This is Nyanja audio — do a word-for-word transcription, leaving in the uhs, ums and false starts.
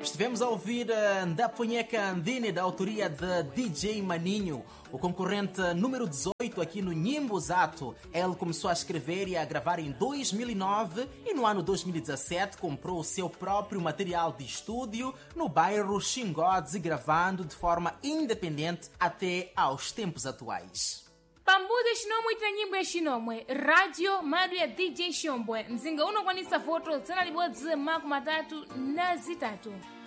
Estivemos a ouvir uh, Ndapunheka Andine, da autoria de D J Maninho, o concorrente número dezoito aqui no Nyimbo Zato. Ele começou a escrever e a gravar em dois mil e nove e no ano dois mil e dezassete comprou o seu próprio material de estúdio no bairro Xingodzi, gravando de forma independente até aos tempos atuais. Pambuzi xinomwe ita nyimbo ya xinomwe radio madu ya D J Shombwe mzinga unokwanisa foto tsana libodzi maku matatu na zitatu.